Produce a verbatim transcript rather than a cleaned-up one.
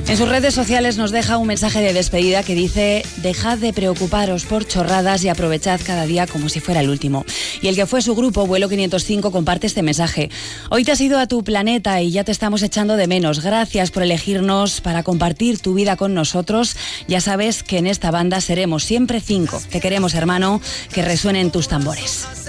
En sus redes sociales nos deja un mensaje de despedida que dice: dejad de preocuparos por chorradas y aprovechad cada día como si fuera el último. Y el que fue su grupo, Vuelo quinientos cinco, comparte este mensaje: hoy te has ido a tu planeta y ya te estamos echando de menos. Gracias por elegirnos para compartir tu vida con nosotros. Ya sabes que en esta banda seremos siempre cinco. Te queremos, hermano, que resuenen tus tambores.